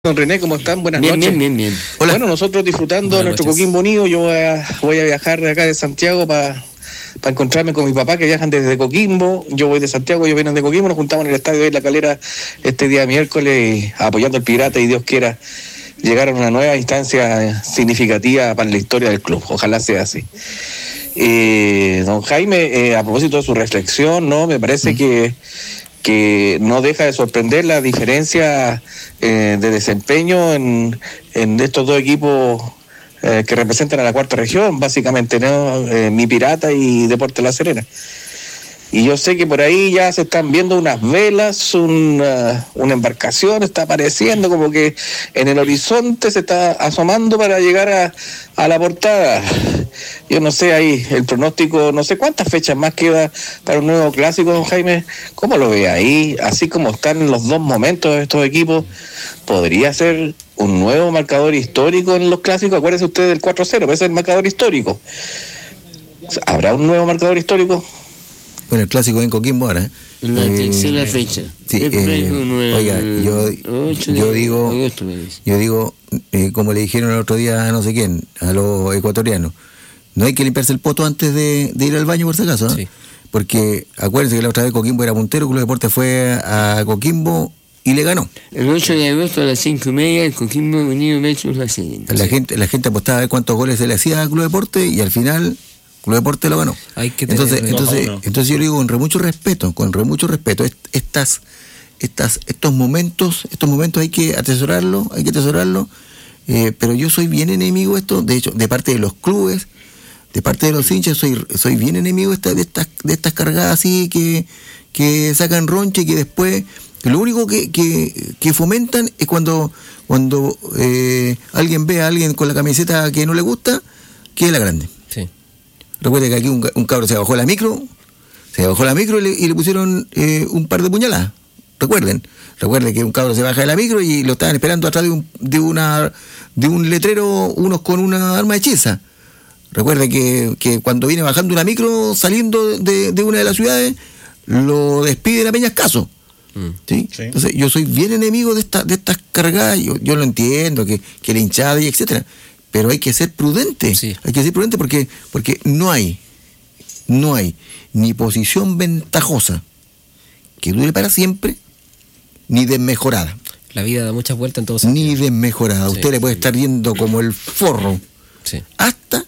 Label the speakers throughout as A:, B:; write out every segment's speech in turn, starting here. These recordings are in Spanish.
A: Don René, ¿cómo están? Buenas noches.
B: Bien.
A: Hola. Bueno, nosotros disfrutando de nuestro Coquimbo Unido. Yo voy a viajar de acá de Santiago para encontrarme con mi papá, que viajan desde Coquimbo. Yo voy de Santiago, ellos vienen de Coquimbo. Nos juntamos en el estadio de La Calera este día miércoles, apoyando al Pirata, y Dios quiera llegar a una nueva instancia significativa para la historia del club. Ojalá sea así. Don Jaime, a propósito de su reflexión, ¿no? Me parece que no deja de sorprender la diferencia de desempeño en estos dos equipos que representan a la cuarta región, básicamente, ¿no? Mi Pirata y Deportes La Serena. Y yo sé que por ahí ya se están viendo unas velas, una embarcación está apareciendo, como que en el horizonte se está asomando para llegar a la portada. Yo no sé ahí, el pronóstico, no sé cuántas fechas más queda para un nuevo clásico, don Jaime. ¿Cómo lo ve ahí? Así como están en los dos momentos de estos equipos, ¿podría ser un nuevo marcador histórico en los clásicos? Acuérdense ustedes del 4-0, ese es el marcador histórico. ¿Habrá un nuevo marcador histórico?
C: Bueno, el clásico en Coquimbo ahora.
B: La tercera fecha.
C: Sí, oiga, yo digo, como le dijeron el otro día a no sé quién, a los ecuatorianos, no hay que limpiarse el poto antes de ir al baño, por si acaso, ¿eh? Sí. Porque acuérdense que la otra vez Coquimbo era puntero, Club Deportes fue a Coquimbo y le ganó.
B: El 8 de agosto a las 5:30, el Coquimbo Unido versus La Serena.
C: La gente apostaba a ver cuántos goles se le hacía a Club Deportes y al final Club Deportes lo ganó. Entonces yo le digo con re mucho respeto, estos momentos hay que atesorarlos, pero yo soy bien enemigo de hecho, de parte de los clubes, de parte de los hinchas, soy bien enemigo de estas cargadas así que sacan ronche y que después lo único que fomentan es cuando alguien ve a alguien con la camiseta que no le gusta, que es la grande.
D: Sí.
C: Recuerde que aquí un cabro se bajó la micro y le pusieron un par de puñaladas. Recuerde que un cabro se baja de la micro y lo estaban esperando atrás de un letrero, unos con una arma hechiza. Recuerde que cuando viene bajando una micro saliendo de una de las ciudades, lo despiden a peñascazo. ¿Sí? Sí. Entonces yo soy bien enemigo de estas cargadas. Yo lo entiendo, que la hinchada y etcétera, pero hay que ser prudente. Sí. Hay que ser prudente porque no hay ni posición ventajosa que dure para siempre, ni desmejorada.
D: La vida da muchas vueltas en todos sentidos.
C: Ni desmejorada. Sí, usted le puede estar yendo como el forro,
D: sí,
C: hasta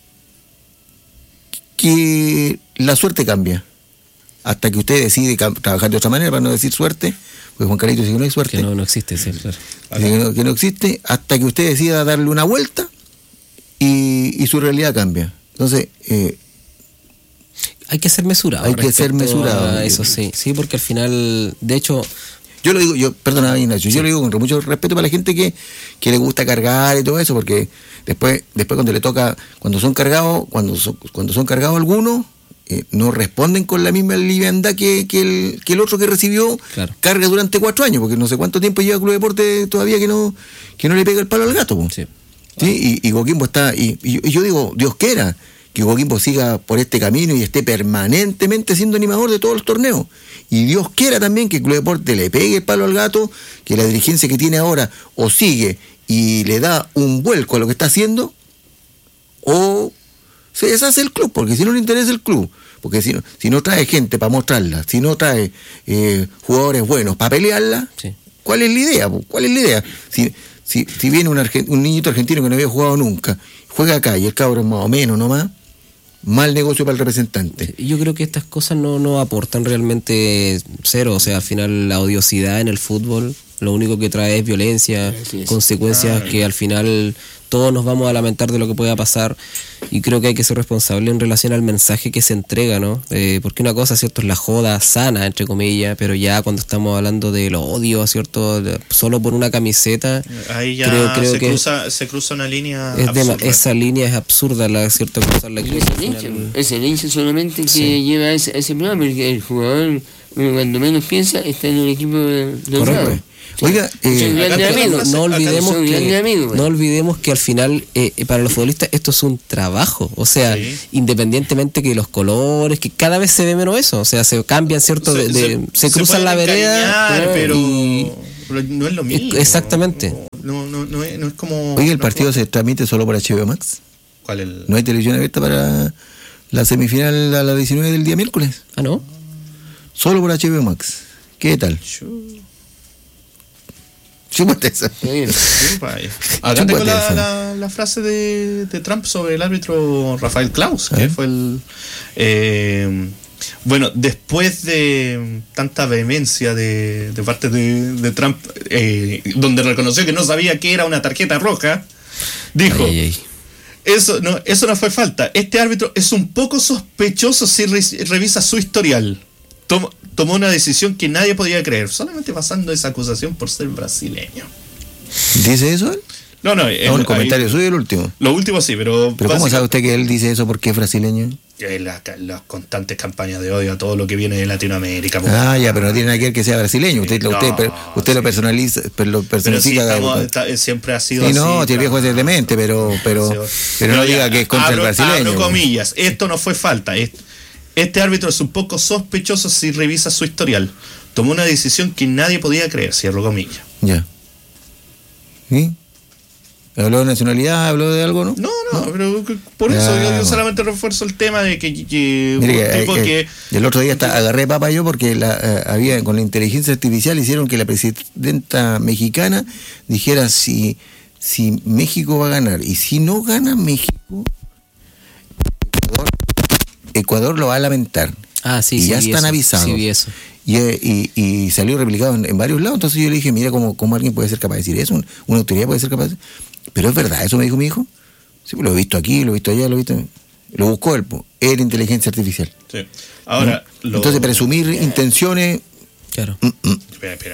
C: que la suerte cambia. Hasta que usted decide trabajar de otra manera, para no decir suerte, porque Juan Carlito dice que no hay suerte.
D: Que no existe, sí, claro.
C: Que no existe, hasta que usted decida darle una vuelta y su realidad cambia. Entonces,
D: hay que ser mesurado. Eso sí, porque al final, de hecho,
C: yo lo digo, perdóname, Ignacio, sí, yo lo digo con mucho respeto para la gente que le gusta cargar y todo eso, porque después cuando le toca, cuando son cargados algunos, no responden con la misma liviandad que el otro que recibió, claro, carga durante 4 años, porque no sé cuánto tiempo lleva Club Deportes todavía que no le pega el palo al gato. Sí. ¿Sí? Y Coquimbo está, y yo digo, Dios quiera que Coquimbo siga por este camino y esté permanentemente siendo animador de todos los torneos. Y Dios quiera también que Club Deportes le pegue el palo al gato, que la dirigencia que tiene ahora o sigue y le da un vuelco a lo que está haciendo, o se deshace el club, porque si no le interesa el club, porque si no trae gente para mostrarla, si no trae jugadores buenos para pelearla, sí, ¿cuál es la idea? Si viene un niñito argentino que no había jugado nunca, juega acá y el cabro es más o menos nomás, mal negocio para el representante.
D: Yo creo que estas cosas no aportan realmente cero, o sea, al final la odiosidad en el fútbol lo único que trae es violencia, consecuencias que al final todos nos vamos a lamentar de lo que pueda pasar, y creo que hay que ser responsable en relación al mensaje que se entrega, ¿no? Porque una cosa, ¿cierto?, es la joda sana, entre comillas, pero ya cuando estamos hablando del odio, ¿cierto?, solo por una camiseta,
E: ahí ya se cruza una línea
D: absurda. Esa línea es absurda, ¿cierto?
B: Es el hincha solamente que lleva ese problema, porque el jugador, cuando menos piensa, está en un equipo de logrado.
C: Oiga,
D: no olvidemos que al final para los futbolistas esto es un trabajo, o sea, sí, independientemente que los colores, que cada vez se ve menos eso, o sea, se cambian, ¿cierto? Se cruzan la vereda,
E: pero pero no es lo mismo.
D: Exactamente.
E: No es como...
C: Oye, ¿el partido se transmite solo por HBO Max?
E: ¿Cuál
C: ¿No hay televisión abierta para la semifinal a las 19 del día miércoles?
D: Ah, ¿no?
C: Solo por HBO Max. ¿Qué tal? Chúpate esa.
E: Acá tengo la frase de Trump sobre el árbitro Rafael Klaus, que fue el... bueno, después de tanta vehemencia de parte de Trump, donde reconoció que no sabía que era una tarjeta roja, dijo... Eso no fue falta. Este árbitro es un poco sospechoso si revisa su historial. Tomó una decisión que nadie podía creer, solamente basando esa acusación por ser brasileño.
C: ¿Dice eso él?
E: No,
C: el comentario suyo el último.
E: Lo último sí, pero
C: ¿cómo sabe usted que él dice eso porque es brasileño?
E: Las constantes campañas de odio a todo lo que viene de Latinoamérica.
C: Ya, pero no tiene nada que ver que sea brasileño. Usted lo personaliza, lo personifica.
E: Pero siempre ha sido
C: sí,
E: así.
C: No, el viejo es demente, pero no diga que es contra el brasileño.
E: Abro comillas, esto no fue falta. Este árbitro es un poco sospechoso si revisa su historial. Tomó una decisión que nadie podía creer, cierro comillas.
C: Ya. ¿Sí? ¿Habló de nacionalidad? ¿Habló de algo, no?
E: No, pero por eso yo solamente refuerzo el tema de que
C: el otro día agarré papa yo porque había con la inteligencia artificial hicieron que la presidenta mexicana dijera si México va a ganar, y si no gana México, Ecuador lo va a lamentar.
D: Sí,
C: y ya están avisados.
D: Sí, vi eso.
C: Y salió replicado en varios lados. Entonces yo le dije, mira cómo alguien puede ser capaz de decir eso, una autoridad puede ser capaz de... Pero es verdad, eso me dijo mi hijo. Sí, lo he visto aquí, lo he visto allá, lo buscó él, era inteligencia artificial.
E: Sí. Ahora,
C: ¿no? Entonces presumir intenciones...
D: Claro.
E: Pero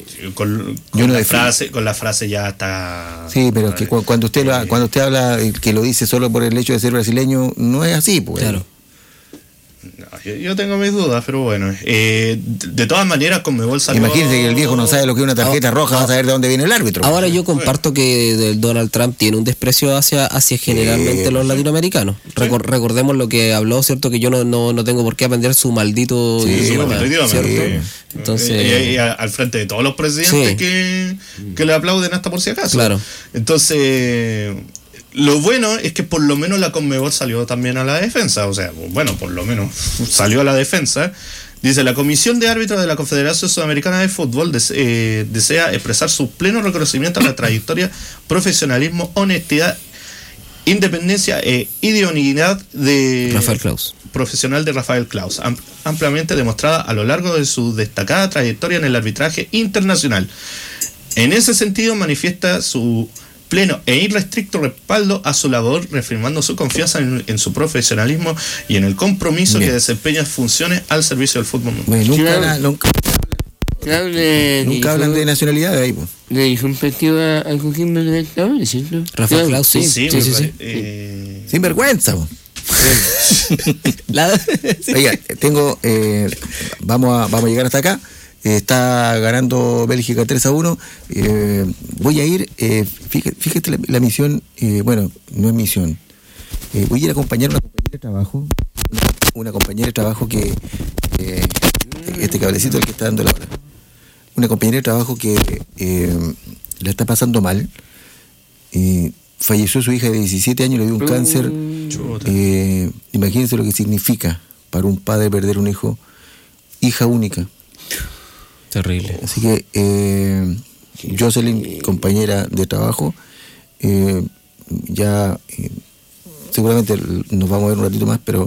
E: con la frase ya está...
C: Sí, pero es que cuando usted habla que lo dice solo por el hecho de ser brasileño, no es así, pues.
D: Claro.
E: Yo tengo mis dudas, pero bueno. De todas maneras, Conmebol salió...
C: Imagínense que el viejo no sabe lo que es una tarjeta roja, va a saber de dónde viene el árbitro.
D: Ahora yo comparto que Donald Trump tiene un desprecio hacia generalmente los latinoamericanos. Recordemos lo que habló, ¿cierto? Que yo no tengo por qué aprender su maldito idioma, ¿cierto? Entonces...
E: al frente de todos los presidentes que le aplauden hasta por si acaso.
D: Claro.
E: Entonces... Lo bueno es que por lo menos la Conmebol salió también a la defensa, o sea, bueno, por lo menos salió a la defensa. Dice, la Comisión de Árbitros de la Confederación Sudamericana de Fútbol desea expresar su pleno reconocimiento a la trayectoria, profesionalismo, honestidad, independencia e idoneidad de
D: Rafael Klaus.
E: Profesional de Rafael Klaus, ampliamente demostrada a lo largo de su destacada trayectoria en el arbitraje internacional. En ese sentido manifiesta su pleno e irrestricto respaldo a su labor, reafirmando su confianza en su profesionalismo y en el compromiso que desempeña funciones al servicio del fútbol mundial.
C: Nunca hablan de nacionalidad de ahí, pues.
B: Le dijo un partido al Coquimbo de Libertadores, ¿cierto?
D: Rafael Klaus, sí.
C: Sin vergüenza, Oiga, vamos a llegar hasta acá. Está ganando Bélgica 3-1. Voy a ir, fíjate la misión, bueno, no es misión. Voy a ir a acompañar a una compañera de trabajo que este cablecito es el que está dando la hora. Una compañera de trabajo que la está pasando mal. Falleció su hija de 17 años, le dio un cáncer. Imagínense lo que significa para un padre perder un hijo, hija única.
D: Terrible.
C: Así que Jocelyn, compañera de trabajo, ya seguramente nos vamos a ver un ratito más, pero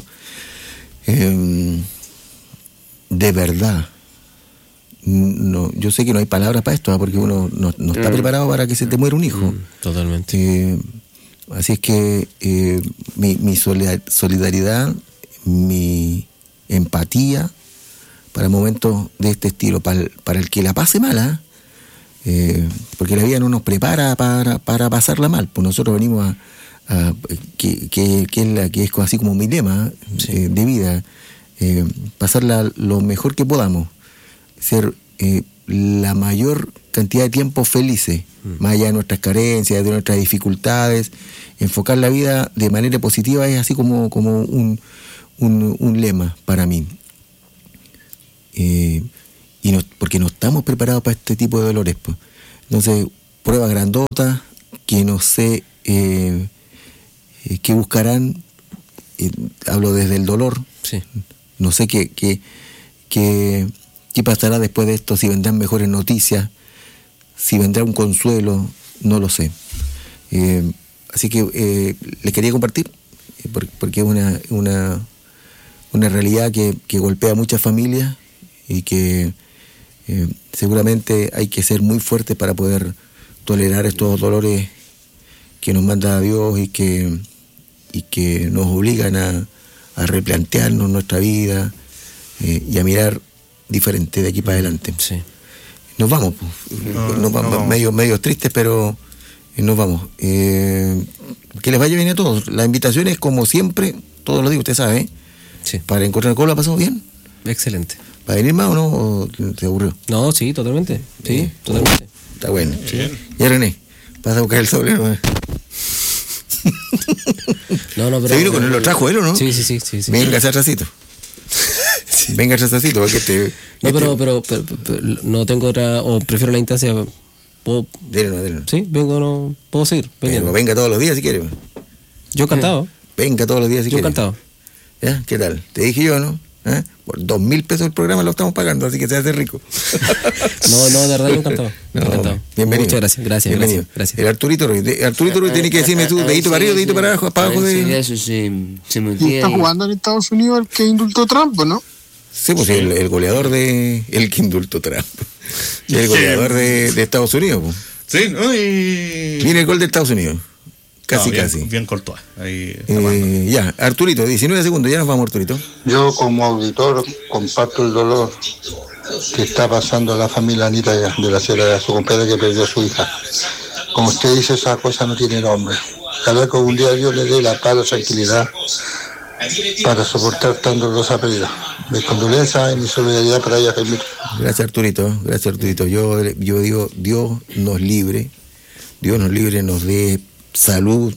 C: de verdad, no, yo sé que no hay palabras para esto, porque uno no está preparado para que se te muera un hijo.
D: Totalmente.
C: Así es que mi solidaridad, mi empatía para momentos de este estilo, para el que la pase mala, porque la vida no nos prepara para pasarla mal, pues nosotros venimos que es así como mi lema de vida, pasarla lo mejor que podamos, ser la mayor cantidad de tiempo felices, más allá de nuestras carencias, de nuestras dificultades. Enfocar la vida de manera positiva es así como un lema para mí. Y porque no estamos preparados para este tipo de dolores, pues. Entonces, pruebas grandotas que no sé qué buscarán, hablo desde el dolor,
D: sí.
C: No sé qué pasará después de esto, si vendrán mejores noticias, si vendrá un consuelo, no lo sé. Así que les quería compartir, porque es una realidad que golpea a muchas familias y que seguramente hay que ser muy fuerte para poder tolerar estos dolores que nos manda Dios y que nos obligan a replantearnos nuestra vida y a mirar diferente de aquí para adelante.
D: Sí.
C: Nos vamos, nos vamos. Medio tristes, pero nos vamos. Que les vaya bien a todos. La invitación es como siempre, todos los días, usted sabe,
D: Sí.
C: para encontrar ¿cómo lo ha pasado bien?
D: Excelente.
C: ¿Para venir más o no? ¿O te aburrió?
D: No, sí, totalmente. Sí, totalmente.
C: Está bueno. Ya René, vas a buscar el sobre, ¿no?
D: No, pero...
C: ¿Se vino con él? ¿Lo trajo él o no?
D: Sí.
C: Venga, atrásito. Venga, atrásito, porque
D: No, pero no tengo otra, o prefiero la instancia. ¿Puedo?
C: Dele.
D: Sí, vengo, no puedo seguir.
C: Pero venga todos los días si quiere.
D: Yo encantado.
C: Venga todos los días si
D: Yo
C: quiere.
D: encantado.
C: ¿Ya? ¿Qué tal? Te dije yo, ¿no? Por 2.000 pesos el programa lo estamos pagando, así que se hace rico.
D: No, de verdad, yo encantado. Encantado.
C: Bienvenido.
D: Muchas gracias.
C: Bienvenido.
D: Gracias.
C: El Arturito Ruiz. Arturito Ruiz tiene que decirme tú, dedito para arriba, dedito para abajo, para abajo de...
B: Eso se me
F: Y está jugando en Estados Unidos el que indultó Trump, ¿no?
C: Sí, pues el goleador de... El que indultó Trump. El goleador de Estados Unidos, pues.
E: Sí, ¿no? Y...
C: Viene el gol de Estados Unidos. Casi.
E: Bien Courtois. Ahí
C: ya, Arturito, 19 segundos, ya nos vamos, Arturito.
G: Yo como auditor comparto el dolor que está pasando la familia Anita de la señora de su compadre que perdió a su hija. Como usted dice, esa cosa no tiene nombre. Ojalá que un día Dios le dé la paz, la tranquilidad para soportar tan dolorosa pérdida. Mis condolencias y mi solidaridad para ella, Jaime.
C: Gracias, Arturito. Yo digo, Dios nos libre, nos dé salud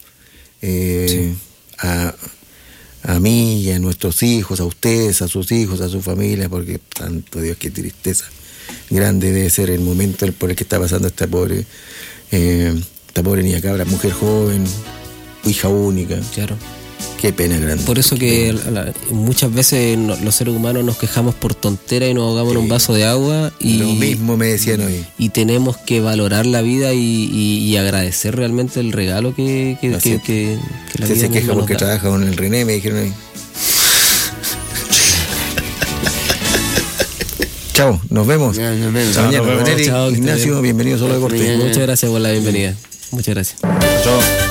C: a mí y a nuestros hijos, a ustedes, a sus hijos, a su familia, porque tanto Dios, qué tristeza grande debe ser el momento por el que está pasando esta pobre niña cabra, mujer joven, hija única.
D: Claro.
C: Qué pena grande.
D: Por eso que muchas veces los seres humanos nos quejamos por tontera y nos ahogamos en un vaso de agua. Y
C: lo mismo me decían hoy.
D: Y tenemos que valorar la vida y agradecer realmente el regalo que la vida
C: se queja porque
D: nos da.
C: trabaja con el René, me dijeron ahí. Chao, nos vemos.
B: Ya, nos vemos.
C: Mañana,
E: Chao,
C: Ignacio, bienvenido a Solo Deporte.
D: Muchas gracias por la bienvenida. Muchas gracias.
E: Chao.